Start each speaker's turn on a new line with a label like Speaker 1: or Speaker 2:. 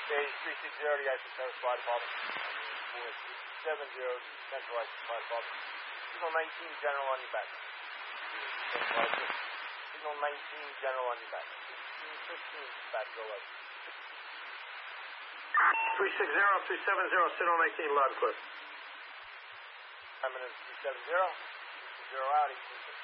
Speaker 1: Okay, 360 to ISO Center Flight Department. 4370 Central ISO Flight Department. Signal 19 General on your back. Signal 19 General on your back. 15 back to 11.
Speaker 2: 360, 370, Signal 19, loud and clear.
Speaker 1: I'm in 370, 360 out, 18.